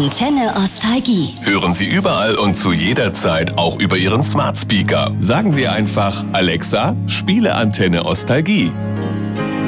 Antenne Ostalgie. Hören Sie überall und zu jeder Zeit auch über Ihren Smart Speaker. Sagen Sie einfach: Alexa, spiele Antenne Ostalgie.